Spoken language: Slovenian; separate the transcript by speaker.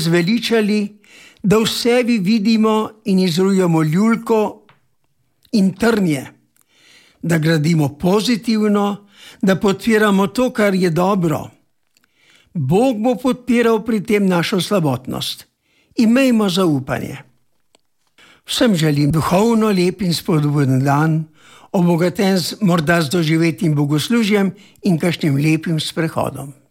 Speaker 1: zveličali, da v sebi vidimo in izrujemo ljulko in trnje, da gradimo pozitivno, da podpiramo to, kar je dobro. Bog bo podpiral pri tem našo slabotnost. Imejmo zaupanje. Vsem želim duhovno lep in spodbuden dan, obogaten morda z doživetim bogoslužjem in kakšnim lepim sprehodom.